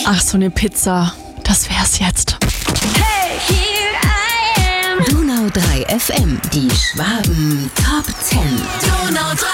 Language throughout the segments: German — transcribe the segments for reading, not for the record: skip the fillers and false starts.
Ach, so eine Pizza. Das wär's jetzt. Hey, here I am. Donau 3 FM, die Schwaben Top 10. Donau 3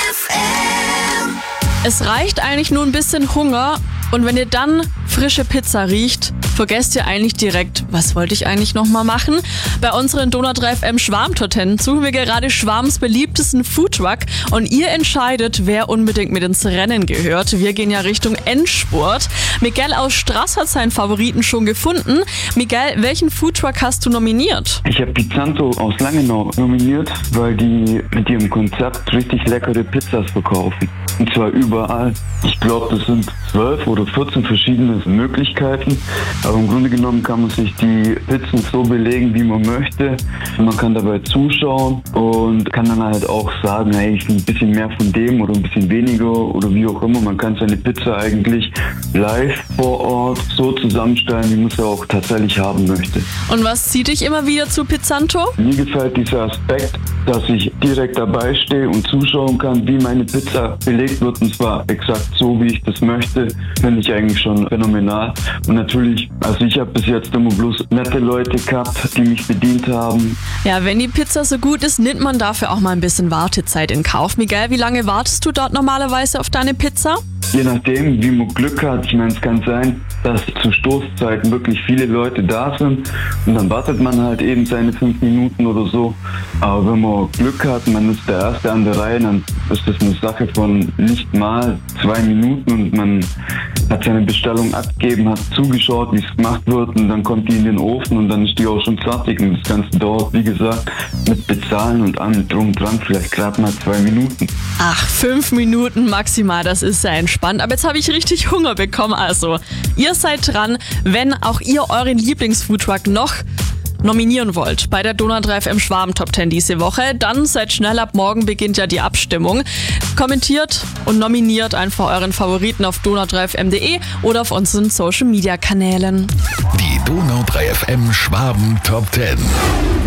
FM. Es reicht eigentlich nur ein bisschen Hunger und wenn ihr dann frische Pizza riecht, vergesst ihr eigentlich direkt, was wollte ich eigentlich nochmal machen? Bei unseren Donau 3 FM Schwarm-Torten suchen wir gerade Schwarms beliebtesten Foodtruck und ihr entscheidet, wer unbedingt mit ins Rennen gehört. Wir gehen ja Richtung Endspurt. Miguel aus Straß hat seinen Favoriten schon gefunden. Miguel, welchen Foodtruck hast du nominiert? Ich habe Pizzanto aus Langenau nominiert, weil die mit ihrem Konzept richtig leckere Pizzas verkaufen. Und zwar überall. Ich glaube, das sind 12 oder 14 verschiedene Möglichkeiten. Aber im Grunde genommen kann man sich die Pizzen so belegen, wie man möchte. Man kann dabei zuschauen und kann dann halt auch sagen, hey, ich will ein bisschen mehr von dem oder ein bisschen weniger oder wie auch immer. Man kann seine Pizza eigentlich live vor Ort so zusammenstellen, wie man es auch tatsächlich haben möchte. Und was zieht dich immer wieder zu Pizzanto? Mir gefällt dieser Aspekt, dass ich direkt dabei stehe und zuschauen kann, wie meine Pizza belegt wird, und zwar exakt so, wie ich das möchte, finde ich eigentlich schon phänomenal. Und natürlich, also ich habe bis jetzt immer bloß nette Leute gehabt, die mich bedient haben. Ja, wenn die Pizza so gut ist, nimmt man dafür auch mal ein bisschen Wartezeit in Kauf. Miguel, wie lange wartest du dort normalerweise auf deine Pizza? Je nachdem, wie man Glück hat. Ich meine, es kann sein, dass zu Stoßzeiten wirklich viele Leute da sind und dann wartet man halt eben seine 5 Minuten oder so. Aber wenn man Glück hat, man ist der Erste an der Reihe, dann ist das eine Sache von nicht mal 2 Minuten und man hat seine Bestellung abgegeben, hat zugeschaut, wie es gemacht wird und dann kommt die in den Ofen und dann ist die auch schon fertig und das Ganze dauert, wie gesagt, mit Bezahlen und allem drum und dran vielleicht gerade mal 2 Minuten. Ach, 5 Minuten maximal, das ist ja entspannt. Aber jetzt habe ich richtig Hunger bekommen. Also, ihr seid dran, wenn auch ihr euren Lieblingsfoodtruck noch nominieren wollt bei der Donau 3 FM Schwaben Top 10 diese Woche, dann seid schnell, ab morgen beginnt ja die Abstimmung. Kommentiert und nominiert einfach euren Favoriten auf donau3fm.de oder auf unseren Social Media Kanälen. Die Donau 3 FM Schwaben Top 10.